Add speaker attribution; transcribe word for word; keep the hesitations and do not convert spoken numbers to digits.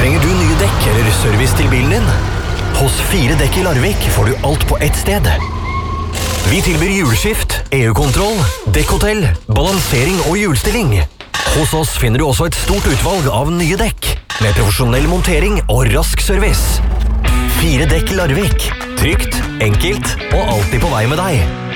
Speaker 1: Trenger du nye dekk eller service til bilen din? Hos Fire Dekk i Larvik får du alt på ett sted. Vi tilbyr hjulskift, E U-kontroll, dekkhotell, balansering og hjulstilling. Hos oss finner du også et stort utvalg av nye dekk, med profesjonell montering og rask service. Fire Dekk Larvik. Trygt, enkelt og alltid på vei med deg.